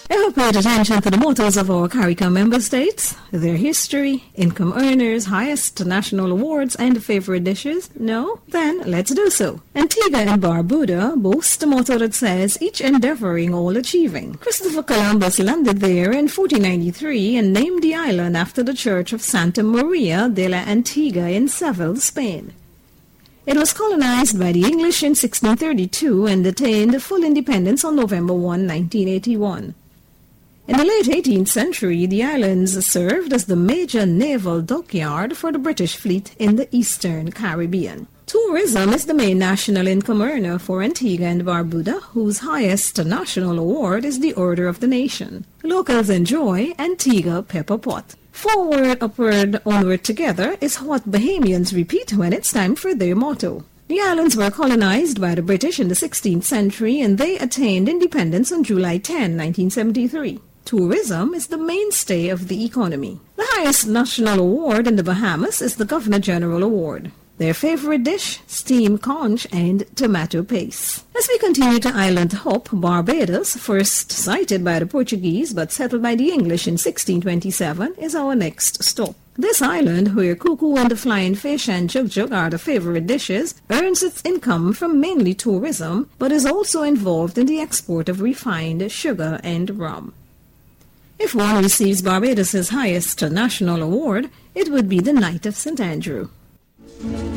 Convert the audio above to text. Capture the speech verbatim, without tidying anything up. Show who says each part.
Speaker 1: I hope you paid attention to the mottos of our CARICOM member states, their history, income earners, highest national awards, and favorite dishes. No? Then let's do so. Antigua and Barbuda boast a motto that says, each endeavoring, all achieving. Christopher Columbus landed there in fourteen ninety-three and named the island after the church of Santa Maria de la Antigua in Seville, Spain. It was colonized by the English in sixteen thirty-two and attained full independence on November first, nineteen eighty-one. In the late eighteenth century, the islands served as the major naval dockyard for the British fleet in the eastern Caribbean. Tourism is the main national income earner for Antigua and Barbuda, whose highest national award is the Order of the Nation. Locals enjoy Antigua Pepper Pot. Forward, upward, onward together is what Bahamians repeat when it's time for their motto. The islands were colonized by the British in the sixteenth century and they attained independence on July tenth, nineteen seventy-three. Tourism is the mainstay of the economy. The highest national award in the Bahamas is the Governor General Award. Their favorite dish, steamed conch and tomato paste. As we continue to island hop, Barbados, first sighted by the Portuguese but settled by the English in sixteen twenty-seven, is our next stop. This island, where cuckoo and the flying fish and jug-jug are the favorite dishes, earns its income from mainly tourism, but is also involved in the export of refined sugar and rum. If one receives Barbados's highest national award, it would be the Knight of Saint Andrew.